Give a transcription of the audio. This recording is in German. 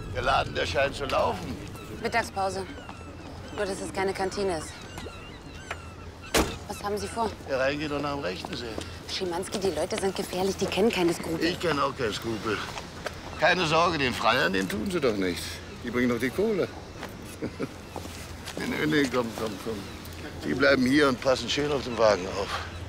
Der Laden, der scheint zu laufen. Mittagspause. Nur, dass es keine Kantine ist. Was haben Sie vor? Der reingeht und nach dem Rechten sehen. Schimanski, die Leute sind gefährlich, die kennen keine Skrupel. Ich kenne auch kein Skrupel. Keine Sorge, den Freiern, den tun sie doch nichts. Die bringen doch die Kohle. Nee, komm. Die bleiben hier und passen schön auf den Wagen auf.